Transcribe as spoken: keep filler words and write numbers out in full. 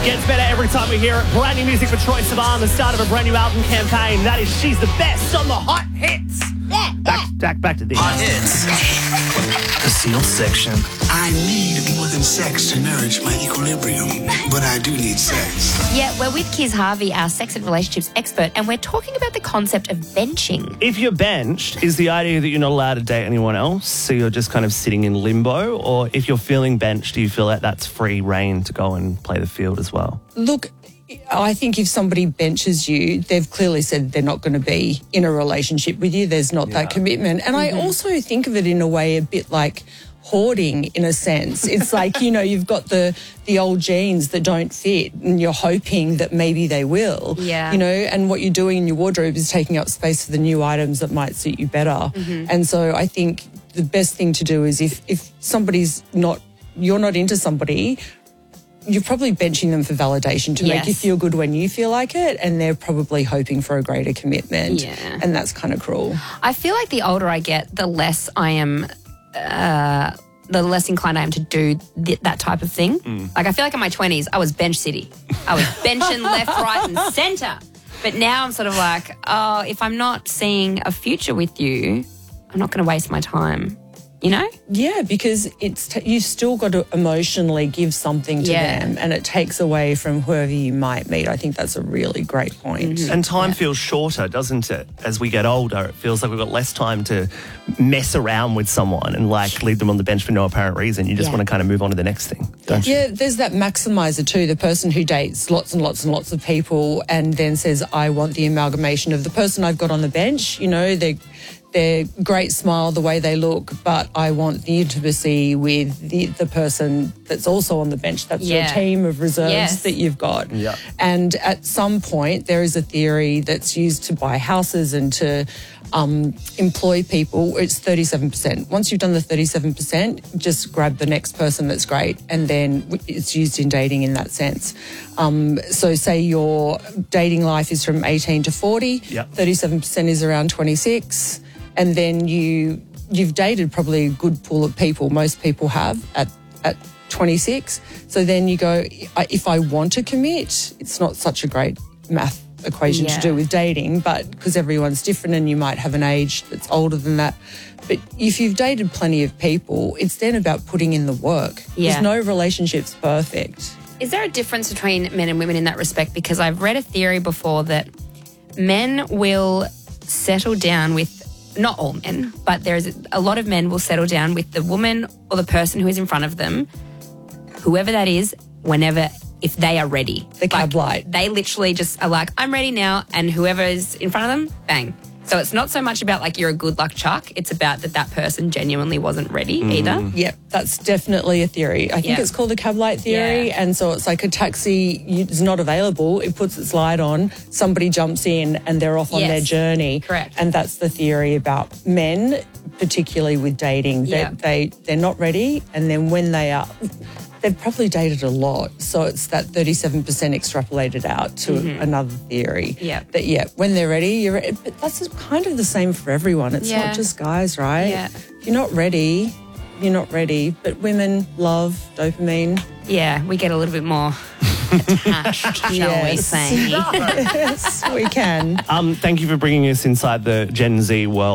Gets better every time we hear it. Brand new music for Troye Sivan, the start of a brand new album campaign. That is She's the Best on the Hot Hits. Yeah, back, back, back to this. Hot Hits. The sealed section. I need more than sex to nourish my equilibrium, but I do need sex. Yeah, we're with Kiz Harvey, our sex and relationships expert, and we're talking about the concept of benching. If you're benched, is the idea that you're not allowed to date anyone else, so you're just kind of sitting in limbo? Or if you're feeling benched, do you feel like that's free reign to go and play the field as well? Look, I think if somebody benches you, they've clearly said they're not going to be in a relationship with you. There's not yeah. that commitment. And mm-hmm. I also think of it in a way a bit like hoarding, in a sense. It's like, you know, you've got the the old jeans that don't fit and you're hoping that maybe they will. Yeah. You know, and what you're doing in your wardrobe is taking up space for the new items that might suit you better. Mm-hmm. And so I think the best thing to do is if, if somebody's not, you're not into somebody, you're probably benching them for validation to yes. make you feel good when you feel like it, and they're probably hoping for a greater commitment. Yeah. And that's kind of cruel. I feel like the older I get, the less I am, uh, the less inclined I am to do th- that type of thing. Mm. Like I feel like in my twenties, I was bench city. I was benching left, right and centre. But now I'm sort of like, oh, if I'm not seeing a future with you, I'm not going to waste my time. You know? Yeah, because it's t- you've still got to emotionally give something to yeah. them, and it takes away from whoever you might meet. I think that's a really great point. Mm-hmm. And time yeah. feels shorter, doesn't it? As we get older, it feels like we've got less time to mess around with someone and like leave them on the bench for no apparent reason. You just yeah. want to kind of move on to the next thing, don't yeah, you? Yeah, there's that maximizer too, the person who dates lots and lots and lots of people and then says, I want the amalgamation of the person I've got on the bench. You know, they're They're great smile, the way they look, but I want the intimacy with the, the person that's also on the bench. That's yeah. your team of reserves yes. that you've got. Yeah. And at some point, there is a theory that's used to buy houses and to um, employ people. It's thirty-seven percent. Once you've done the thirty-seven percent, just grab the next person that's great. And then it's used in dating in that sense. Um, so say your dating life is from eighteen to forty, yep. thirty-seven percent is around twenty-six. And then you, you've dated probably a good pool of people, most people have, at, at twenty-six. So then you go, if I want to commit, it's not such a great math equation yeah. to do with dating, but because everyone's different and you might have an age that's older than that. But if you've dated plenty of people, it's then about putting in the work. Yeah. There's no relationship's perfect. Is there a difference between men and women in that respect? Because I've read a theory before that men will settle down with, not all men, but there's a lot of men will settle down with the woman or the person who is in front of them, whoever that is, whenever, if they are ready. The cab like, light. They literally just are like, I'm ready now, and whoever is in front of them, bang. So it's not so much about like you're a good luck chuck, it's about that that person genuinely wasn't ready mm. either. Yep, that's definitely a theory. I think yep. it's called the cab light theory. Yeah. And so it's like a taxi is not available, it puts its light on, somebody jumps in and they're off on yes. their journey. Correct. And that's the theory about men, particularly with dating. Yep. They, they, they're not ready, and then when they are... They've probably dated a lot, so it's that thirty-seven percent extrapolated out to mm-hmm. another theory. Yeah. That, yeah, when they're ready, you're ready. But that's kind of the same for everyone. It's yeah. not just guys, right? Yeah. If you're not ready, you're not ready. But women love dopamine. Yeah, we get a little bit more attached, shall yes. we say. Yes, we can. Um, thank you for bringing us inside the Gen Z world.